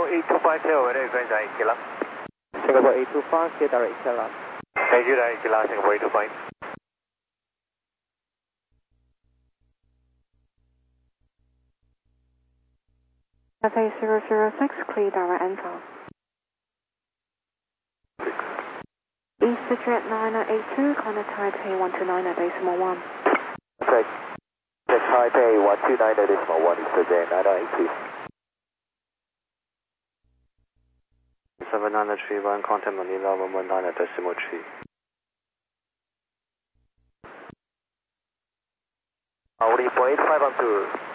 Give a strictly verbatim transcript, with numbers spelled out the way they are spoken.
eight two five, tail ready, going direct Kilo. Singapore eight two five, clear direct Kilo. Thank you, direct Kilo, Singapore eight two five. Cathay zero zero six, clear direct Enfield. EasterJet niner eight two, contact Taipei one two nine decimal one. Check. Check Taipei one two nine decimal one, EasterJet niner eight two. seven nine three one, contact Manila one one nine decimal three. Audi four eight five on two.